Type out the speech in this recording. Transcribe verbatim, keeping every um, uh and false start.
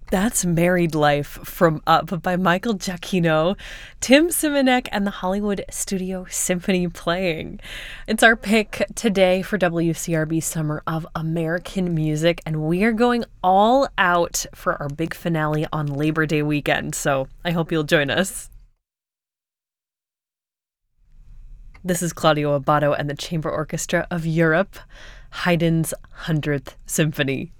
That's Married Life from Up by Michael Giacchino, Tim Simonek, and the Hollywood Studio Symphony playing. It's our pick today for W C R B Summer of American Music, and we are going all out for our big finale on Labor Day weekend, so I hope you'll join us. This is Claudio Abbado and the Chamber Orchestra of Europe, Haydn's hundredth Symphony.